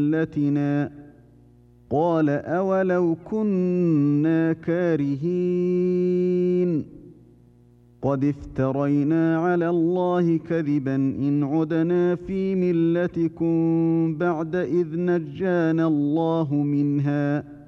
ملتنا قال أولو كنا كارهين قد افترينا على الله كذبا إن عدنا في ملتكم بعد إذ نجانا الله منها